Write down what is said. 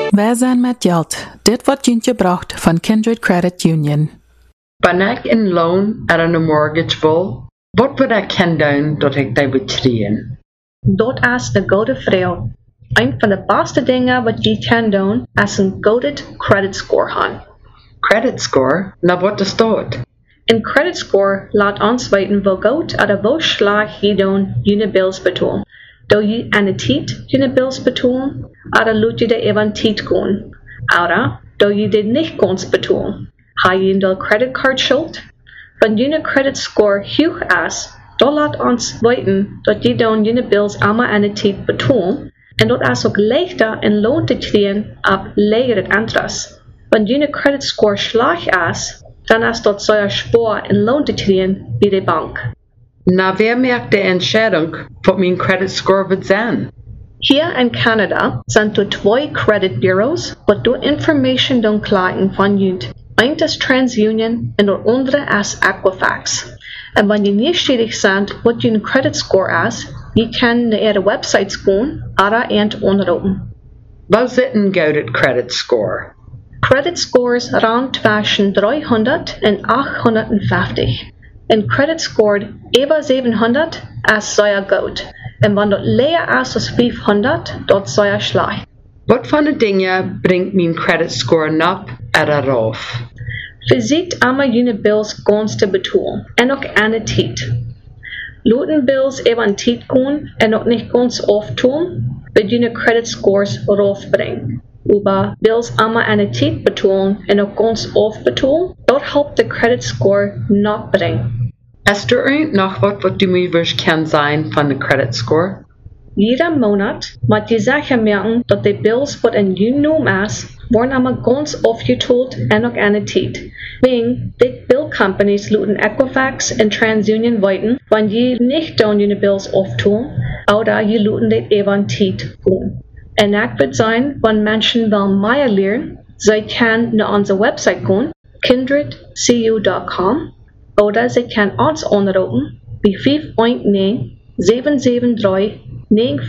Wer zijn met geld? Dit wordt Jintje gebracht van Kindred Credit Union. Wanneer ik een loan aan een mortgage wil, wat moet ik gaan doen dat ik dat moet krijgen? Dat is de goede vraag. Een van de beste dingen wat je kan doen is een goede credit score hebben. Credit score? Nou, wat is dat? Een credit score laat ons weten hoe goed of hoe slecht je doen je bills betalen. Doe je aan de tijd je bills betalen, of laat je de even tijd gaan? Of doe je dit niet ganz betalen? Heb je een creditcard schuld? Wanneer je credit score hoog is, dan laat ons weten dat je dan je bills allemaal aan de tijd betalen en dat is ook leichter een loon te krijgen op lagere interest. Wanneer je credit score slecht is, dan is dat zeer zwaar een loon te krijgen bij de bank. Nou, wer maakt de entscheidung, wat mijn credit score wird sein? Hier in Canada zijn er 2 credit bureaus, wat door information dan krijgen van jullie. Eén is TransUnion en de andere is Equifax. En wanneer je nieuwsgierig bent wat je credit score is, je kan naar de websites gaan of onderzoeken. Waar zit een goede credit score? Credit scores rond tussen 300 en 850. Een credit score over 700 is zeer goed. En wanneer het lager is als 500, dat is zeer slecht. Wat voor de dingen brengt mijn credit score op en eraf? Verzicht allemaal je bills ganz te betalen en ook aan de tijd. Laten bills even aan tijd gaan en ook niet ganz afdoen, wird je credit scores raufbrengen. Über bills allemaal aan de tijd betalen en ook ganz afbetalen, dat helpt de credit score nog brengen. Is er nog wat du mir kan zijn van de credit score? Jeder Monat moet je zeker merken dat de bills wat in je naam is, worden allemaal ganz afgetoeld en ook aan de tijd. Wegen de bill companies laten Equifax en TransUnion weten, wanneer je niet dan je bills aftoelen, oder je laten dit even aan tijd gaan. En ik wil zijn, wanneer mensen wel meer leren, zij kan naar onze website gaan, kindredcu.com, oder zij kan ons onderhouden bij 519 773 9